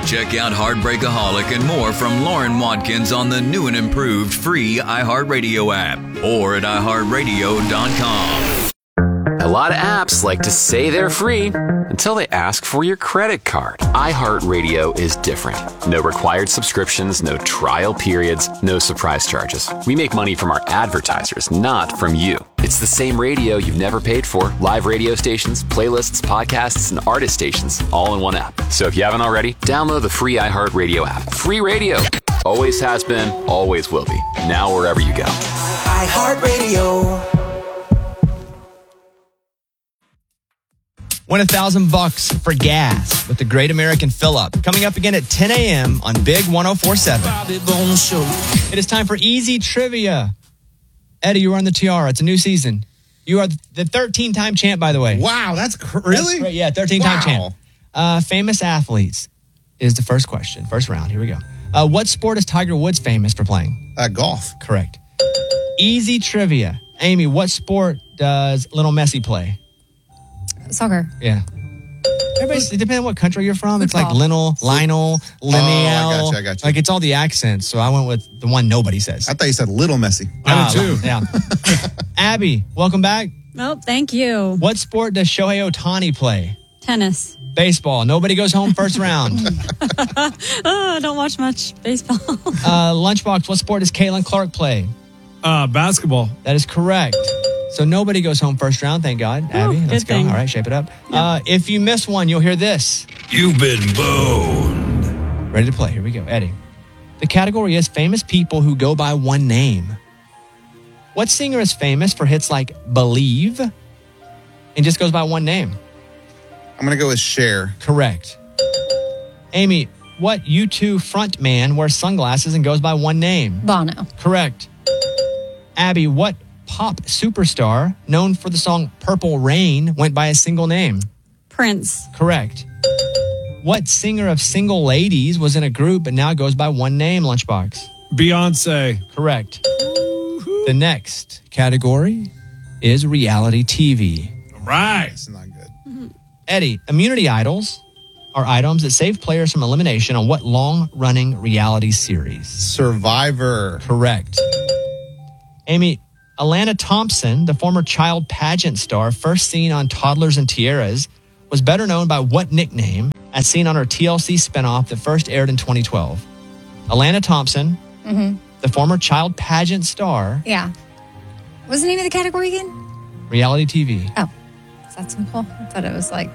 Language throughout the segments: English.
Check out Heartbreakaholic and more from Lauren Watkins on the new and improved free iHeartRadio app or at iHeartRadio.com. A lot of apps like to say they're free until they ask for your credit card. iHeartRadio is different. No required subscriptions, no trial periods, no surprise charges. We make money from our advertisers, not from you. It's the same radio you've never paid for. Live radio stations, playlists, podcasts, and artist stations, all in one app. So if you haven't already, download the free iHeartRadio app. Free radio. Always has been, always will be. Now wherever you go. iHeartRadio. Win $1,000 for gas with the Great American Fill-Up. Coming up again at 10 a.m. on Big 104.7. It is time for Easy Trivia. Eddie, you are on the tiara. It's a new season. You are the 13-time champ, by the way. Wow, that's really? That's, yeah, 13-time champ. Famous athletes is the first question. First round. Here we go. What sport is Tiger Woods famous for playing? Golf. Correct. Easy Trivia. Amy, what sport does Lionel Messi play? Soccer. Yeah. It depends on what country you're from. It's like Football. Lionel, I got you. Like it's all the accents. So I went with the one nobody says. I thought you said Little Messi. I did too. Yeah. Abby, welcome back. Oh, thank you. What sport does Shohei Ohtani play? Tennis. Baseball. Nobody goes home first round. I don't watch much baseball. Lunchbox, what sport does Caitlin Clark play? Basketball. That is correct. So nobody goes home first round, thank God. Abby, let's go. thing. All right, shape it up. If you miss one, you'll hear this. You've been boned. Ready to play. Here we go. Eddie. The category is famous people who go by one name. What singer is famous for hits like Believe and just goes by one name? I'm going to go with Cher. Correct. Amy, what U2 frontman wears sunglasses and goes by one name? Bono. Correct. Abby, what pop superstar known for the song Purple Rain went by a single name? Prince. Correct. What singer of Single Ladies was in a group but now goes by one name, Lunchbox? Beyonce. Correct. The next category is reality TV. Right. That's not good. Eddie, immunity idols are items that save players from elimination on what long-running reality series? Survivor. Correct. Amy, Alana Thompson, the former child pageant star first seen on Toddlers and Tiaras, was better known by what nickname as seen on her TLC spinoff that first aired in 2012? Alana Thompson, the former child pageant star, Yeah. What's the name of the category again? reality TV. Oh, that's simple. I thought it was like,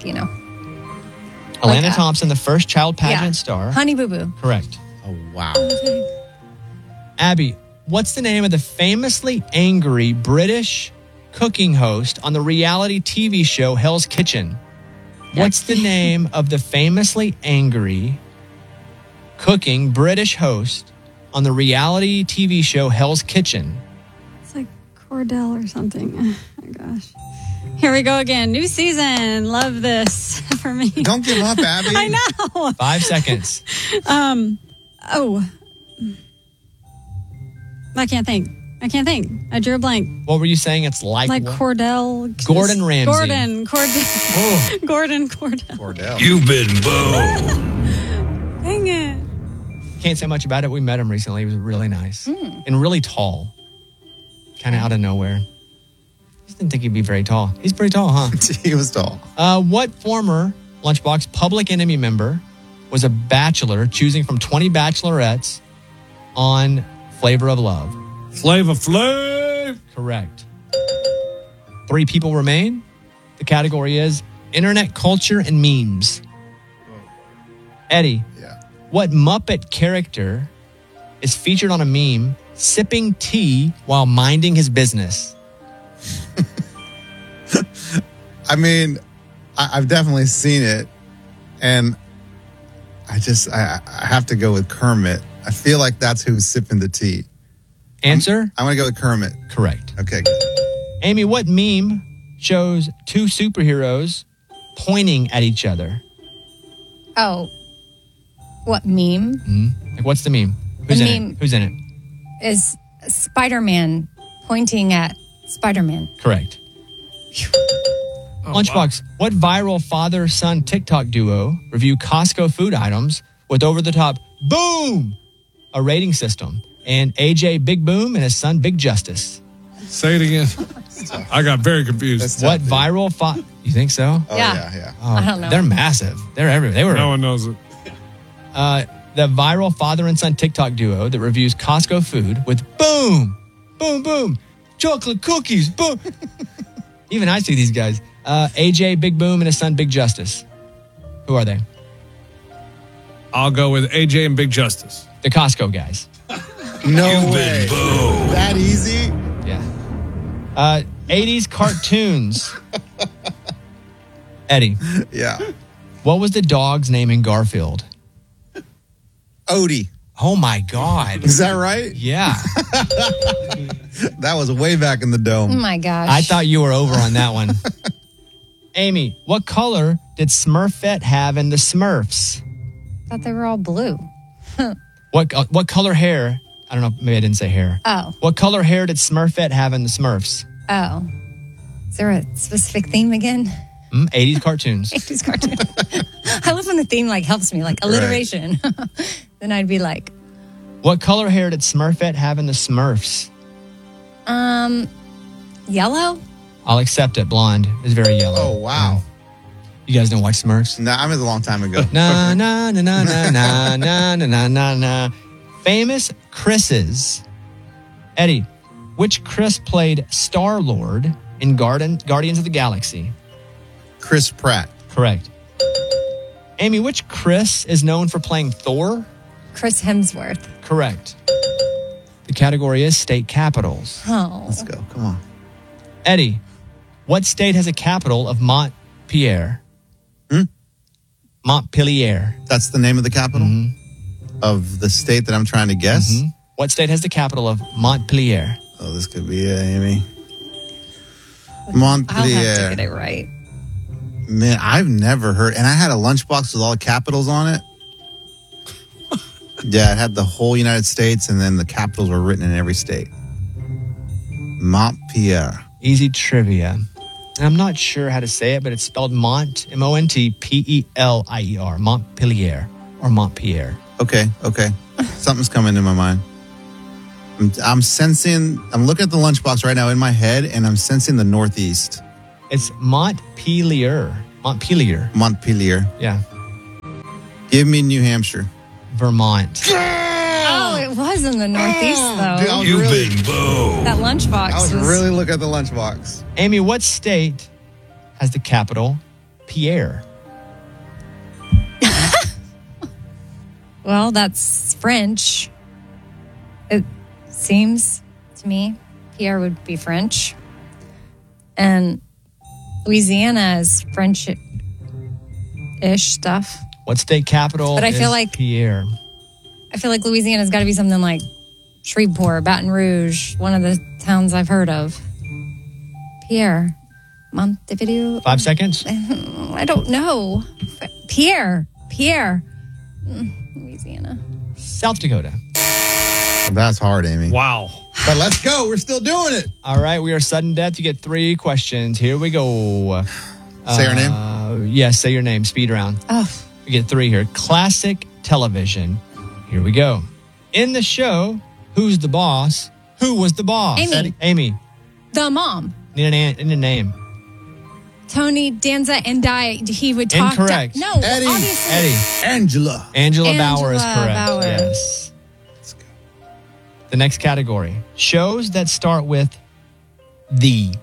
Alana Thompson, the first child pageant yeah. star. Honey Boo Boo. Correct. Oh, wow. Abby, what's the name of the famously angry British cooking host on the reality TV show Hell's Kitchen? What's the name of the famously angry cooking British host on the reality TV show Hell's Kitchen? It's like Cordell or something. Oh, my gosh. Here we go again. New season. Love this for me. Don't give up, Abby. I know. 5 seconds. I can't think. I drew a blank. What were you saying? It's like what? Cordell. Gordon Ramsay. Gordon Cordell. Cordell. You've been boned. Dang it. Can't say much about it. We met him recently. He was really nice and really tall. Kind of out of nowhere. Just didn't think he'd be very tall. He's pretty tall, huh? He was tall. What former Lunchbox Public Enemy member was a bachelor choosing from 20 bachelorettes on Flavor of Love? Flavor Flav. Correct. 3 people remain. The category is internet culture and memes. Eddie, Yeah. what Muppet character is featured on a meme sipping tea while minding his business? I mean, I've definitely seen it, and I have to go with Kermit. I feel like that's who's sipping the tea. Answer? I'm going to go with Kermit. Correct. Okay, good. Amy, what meme shows 2 superheroes pointing at each other? Oh. What meme? Like, what's the meme? Who's The in meme- it? Who's in it? Is Spider-Man pointing at Spider-Man. Correct. Lunchbox, what viral father-son TikTok duo review Costco food items with over-the-top boom, a rating system, and AJ Big Boom and his son Big Justice? Say it again. I got very confused. That's What tough, dude. viral you think so? Oh, Yeah. yeah. Oh, I don't know. They're massive. They're everywhere. They were No one knows it. the viral father and son TikTok duo that reviews Costco food with boom, boom, boom, chocolate cookies, boom. Even I see these guys. AJ Big Boom and his son Big Justice. Who are they? I'll go with AJ and Big Justice. The Costco guys. No way. That easy? Yeah. 80s cartoons. Eddie, Yeah. what was the dog's name in Garfield? Odie. Oh my God. Is that right? Yeah. That was way back in the Oh dome. my gosh. I thought you were over on that one. Amy, what color did Smurfette have in the Smurfs? thought they were all blue. What color hair? I don't know. Maybe I didn't say hair. Oh. What color hair did Smurfette have in the Smurfs? Oh. Is there a specific theme again? 80s cartoons. 80s cartoon. I love when the theme like helps me, like alliteration. Then I'd be like, What color hair did Smurfette have in the Smurfs? yellow? I'll accept it. Blonde is very yellow. Oh, wow. You guys don't watch Smurfs? No, I mean, a long time ago. Na na na na na na na na na na na. Famous Chris's. Eddie, which Chris played Star-Lord in Guardians of the Galaxy? Chris Pratt. Correct. Amy, which Chris is known for playing Thor? Chris Hemsworth. Correct. The category is state capitals. Oh. Let's go. Come on. Eddie, what state has a capital of Montpellier? Montpellier. That's the name of the capital of the state that I'm trying to guess. What state has the capital of Montpellier? Oh, this could be it, Amy. I'll have to Montpellier. get it right. Man, I've never heard. And I had a lunchbox with all the capitals on it. Yeah, it had the whole United States, and then the capitals were written in every state. Montpellier. Easy trivia. And I'm not sure how to say it, but it's spelled Montpellier. Montpellier or Montpellier. Okay. Something's coming to my mind. I'm sensing, I'm looking at the lunchbox right now in my head, and I'm sensing the Northeast. It's Montpellier. Montpellier. Montpellier. Yeah. Give me New Hampshire. Vermont. Oh, it was in the Northeast, though. Dude, That lunchbox I was was really looking at the lunchbox. Amy, what state has the capital Pierre? Well, that's French. It seems to me Pierre would be French. And Louisiana is French-ish stuff. What state capital But I feel is like- Pierre? I feel like Louisiana's got to be something like Shreveport, Baton Rouge, one of the towns I've heard of. Pierre. Montevideo. 5 seconds. I don't know. Pierre. Louisiana. South Dakota. That's hard, Amy. Wow. But let's go. We're still doing it. All right, we are sudden death. You get 3 questions. Here we go. Say your name. Yes, say your name. Speed round. Oh, We get 3 here. Classic television. Here we go. In the show, Who's the Boss? Who was the boss? Amy. Amy. the mom. Need a name. Tony Danza and he would talk. Incorrect. No, Eddie. obviously. Eddie. Angela. Angela Bauer is Angela correct. Bauer. Yes. The next category. Shows that start with the.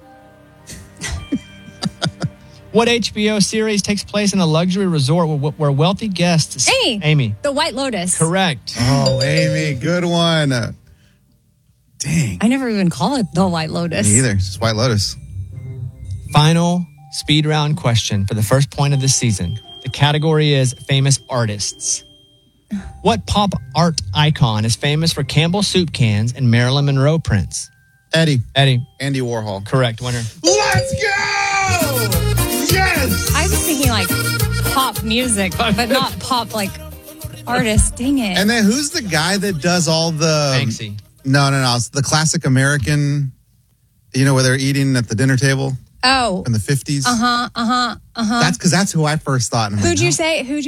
What HBO series takes place in a luxury resort where wealthy guests... Amy. The White Lotus. Correct. Oh, Amy. Good one. Dang. I never even call it the White Lotus. Me either. It's just White Lotus. Final speed round question for the first point of this season. The category is famous artists. What pop art icon is famous for Campbell soup cans and Marilyn Monroe prints? Eddie. Eddie. Andy Warhol. Correct, winner. Let's go! Yes! I was thinking like pop music, but not pop like artist. Dang it. And then who's the guy that does all the... Banksy. No. It's the classic American, where they're eating at the dinner table oh. in the 50s. Uh-huh. That's because that's who I first thought. And I'm Who'd like, you no. say?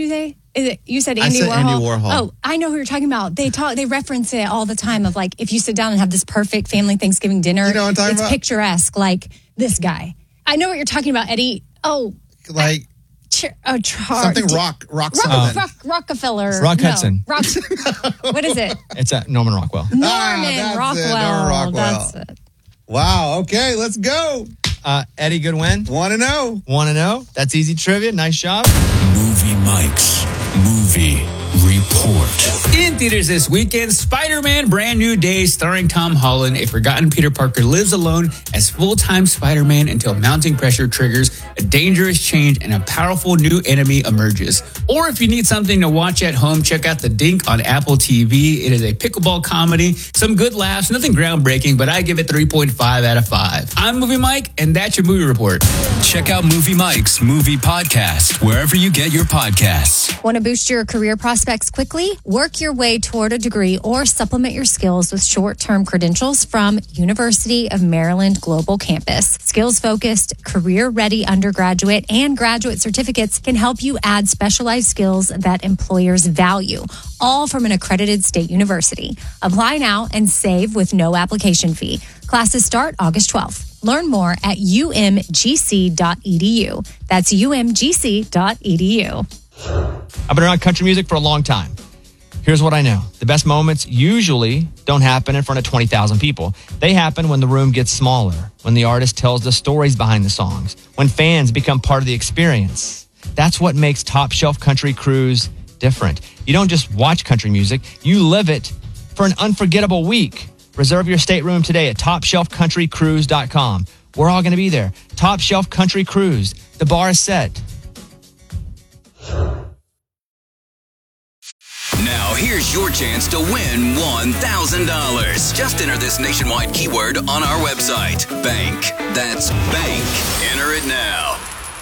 You said I Andy said Warhol? Andy Warhol. Oh, I know who you're talking about. They reference it all the time of like, if you sit down and have this perfect family Thanksgiving dinner, You know what I'm talking it's about? picturesque, like this guy. I know what you're talking about, Eddie. Oh, Like something rock something. Rockefeller. Rock No, Hudson. What is it? It's Norman Rockwell. Norman that's it, Rockwell. Norman Rockwell. That's it. Wow. Okay, let's go. Eddie, good win. 1-0. 1-0. That's easy trivia. Nice job. Movie Mike's Movie Report. In theaters this weekend, Spider-Man Brand New Day starring Tom Holland. A forgotten Peter Parker lives alone as full-time Spider-Man until mounting pressure triggers a dangerous change and a powerful new enemy emerges. Or if you need something to watch at home, check out The Dink on Apple TV. It is a pickleball comedy, some good laughs, nothing groundbreaking, but I give it 3.5 out of 5. I'm Movie Mike, and that's your movie report. Check out Movie Mike's Movie Podcast wherever you get your podcasts. Want to boost your career prospects quickly? Work your way toward a degree or supplement your skills with short-term credentials from University of Maryland Global Campus. Skills-focused, career-ready undergraduate and graduate certificates can help you add specialized skills that employers value, all from an accredited state university. Apply now and save with no application fee. Classes start August 12th. Learn more at umgc.edu. That's umgc.edu. I've been around country music for a long time. Here's what I know. The best moments usually don't happen in front of 20,000 people. They happen when the room gets smaller, when the artist tells the stories behind the songs, when fans become part of the experience. That's what makes Top Shelf Country Cruise different. You don't just watch country music, you live it for an unforgettable week. Reserve your stateroom today at TopShelfCountryCruise.com. We're all going to be there. Top Shelf Country Cruise. The bar is set. Now, here's your chance to win $1,000. Just enter this nationwide keyword on our website. Bank. That's bank. Enter it now.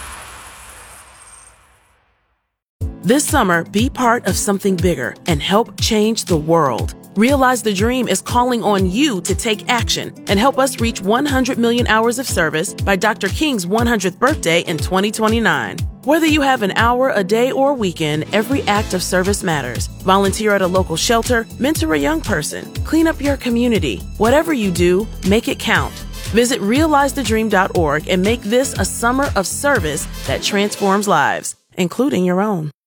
This summer, be part of something bigger and help change the world. Realize the Dream is calling on you to take action and help us reach 100 million hours of service by Dr. King's 100th birthday in 2029. Whether you have an hour, a day, or a weekend, every act of service matters. Volunteer at a local shelter, mentor a young person, clean up your community. Whatever you do, make it count. Visit realizethedream.org and make this a summer of service that transforms lives, including your own.